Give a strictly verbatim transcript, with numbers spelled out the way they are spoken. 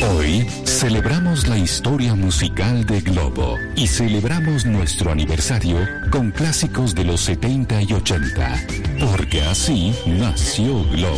Hoy celebramos la historia musical de Globo y celebramos nuestro aniversario con clásicos de los setenta y ochenta, porque así nació Globo.